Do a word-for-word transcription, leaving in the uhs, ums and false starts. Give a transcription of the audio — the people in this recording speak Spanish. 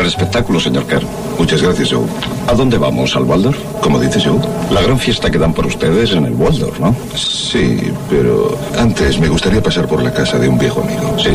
espectáculo, señor Kern. Muchas gracias, Joe. ¿A dónde vamos? ¿Al Waldorf? ¿Cómo dices, Joe? La gran fiesta que dan por ustedes en el Waldorf, ¿no? Sí, pero antes me gustaría pasar por la casa de un viejo amigo. Sí.